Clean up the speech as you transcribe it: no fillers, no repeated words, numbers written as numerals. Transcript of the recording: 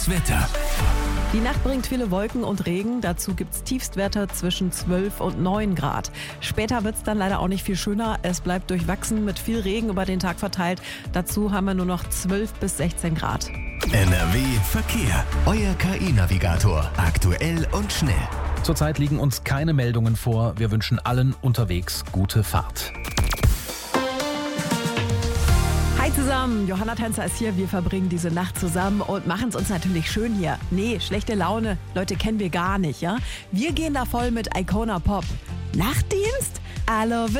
Das Wetter. Die Nacht bringt viele Wolken und Regen. Dazu gibt's Tiefstwerte zwischen 12 und 9 Grad. Später wird's dann leider auch nicht viel schöner. Es bleibt durchwachsen mit viel Regen über den Tag verteilt. Dazu haben wir nur noch 12 bis 16 Grad. NRW Verkehr. Euer KI-Navigator. Aktuell und schnell. Zurzeit liegen uns keine Meldungen vor. Wir wünschen allen unterwegs gute Fahrt. Hi zusammen, Johanna Tänzer ist hier. Wir verbringen diese Nacht zusammen und machen es uns natürlich schön hier. Nee, schlechte Laune, Leute, kennen wir gar nicht, ja? Wir gehen da voll mit Icona Pop. Nachtdienst? I love it.